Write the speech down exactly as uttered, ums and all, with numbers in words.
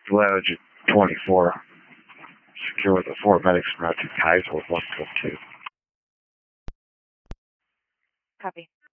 Latitude twenty-four. Secure with the four medics from out to Kaiser with one twelve two. Copy.